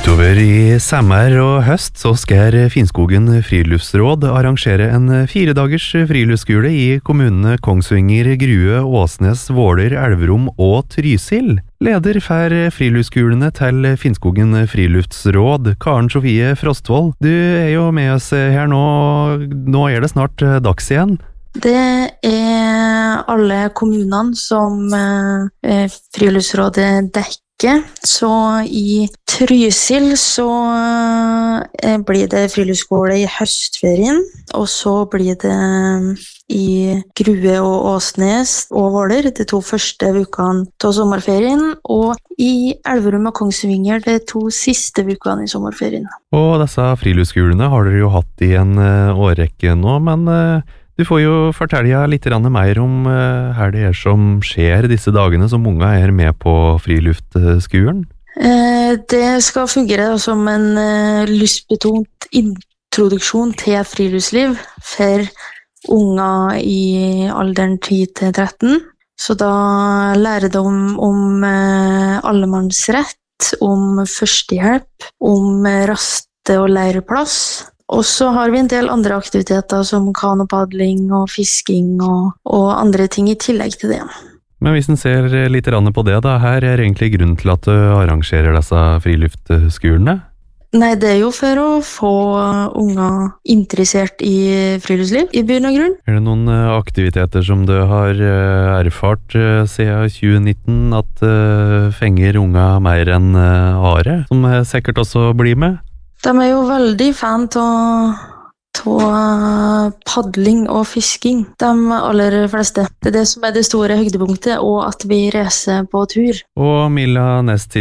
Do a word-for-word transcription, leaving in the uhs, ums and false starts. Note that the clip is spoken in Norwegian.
Utover i sommer og høst så skal Finnskogen friluftsråd arrangere en firedagers friluftsskole i kommunene Kongsvinger, Grue, Åsnes, Våler, Elverum og Trysil. Leder for friluftsskolene til Finnskogen friluftsråd, Karen Sofie Frostvold. Du er jo med oss her nå, nå er det snart dags igjen. Det er alle kommunene som eh, friluftsrådet dekker. Så i Trysil så eh, blir det friluftsskole i høstferien, og så blir det i Grue og Åsnes og Våler de to første ukene til sommerferien, og i Elverum og Kongsvinger de to siste ukene i sommerferien. Og disse friluftsskolene har dere jo hatt i en uh, årrekke nå, men uh, du får jo fortelle litt mer om uh, her det er som skjer disse dagene som unga er med på friluftsskolen. Eh, det skal fungere som en uh, lystbetont introduksjon til friluftsliv for unga i alderen ti til tretten. Så da lærer de om, om uh, allemannsrett, om førstehjelp, om raste- og leireplass. Og så har vi en del andre aktiviteter som kanopadling og fisking og, og andre ting i tillegg til det. Men hvis en ser litt på det da, her er egentlig grunnen til at du arrangerer disse friluftsskolene? Nei, det er jo for å få unger interessert i friluftsliv, i bunn og grunn. Er det noen aktiviteter som du har erfart siden tjue nitten at fenger unger mer enn are, som sikkert også blir med? De er jo veldig fan av padling og fisking, de aller fleste. Det er det som er det store høydepunktet, og at vi reiser på tur. Og Milla Nest